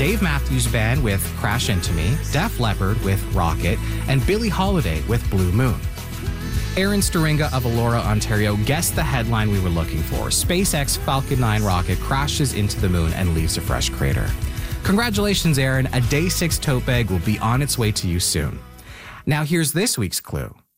Dave Matthews Band with Crash Into Me, Def Leppard with Rocket, and Billie Holiday with Blue Moon. Aaron Staringa of Elora, Ontario guessed the headline we were looking for. SpaceX Falcon 9 rocket crashes into the moon and leaves a fresh crater. Congratulations, Aaron. A Day 6 tote bag will be on its way to you soon. Now here's this week's clue.